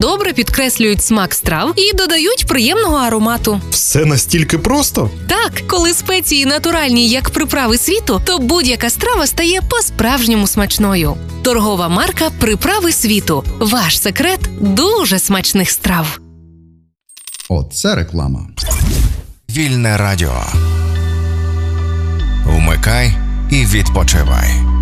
добре підкреслюють смак страв і додають приємного аромату. Все настільки просто? Так, коли спеції натуральні, як приправи світу, то будь-яка страва стає по-справжньому смачною. Торгова марка «Приправи світу». Ваш секрет дуже смачних страв. Оце реклама. Вільне радіо. Вмикай і відпочивай.